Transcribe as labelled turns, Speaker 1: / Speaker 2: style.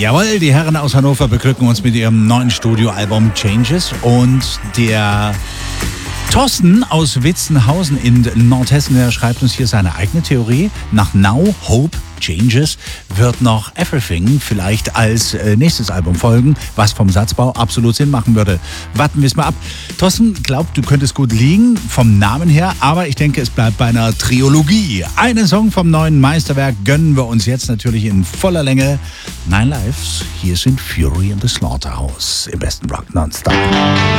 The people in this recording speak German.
Speaker 1: Jawohl, die Herren aus Hannover beglücken uns mit ihrem neuen Studioalbum Changes und der Thorsten aus Witzenhausen in Nordhessen, der schreibt uns hier seine eigene Theorie. Nach Now, Hope, Changes wird noch Everything vielleicht als nächstes Album folgen, was vom Satzbau absolut Sinn machen würde. Warten wir es mal ab. Thorsten glaubt, du könntest gut liegen vom Namen her, aber ich denke, es bleibt bei einer Trilogie. Einen Song vom neuen Meisterwerk gönnen wir uns jetzt natürlich in voller Länge. 9 Lives, hier sind Fury in the Slaughterhouse im besten Rock Nonstop.